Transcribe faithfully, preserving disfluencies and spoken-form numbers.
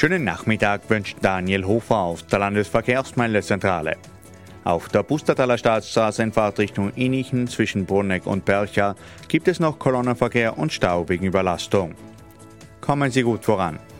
Schönen Nachmittag wünscht Daniel Hofer auf der Landesverkehrsmeldezentrale. Auf der Pustertaler Staatsstraße in Fahrtrichtung Innichen zwischen Bruneck und Bercha gibt es noch Kolonnenverkehr und Stau wegen Überlastung. Kommen Sie gut voran.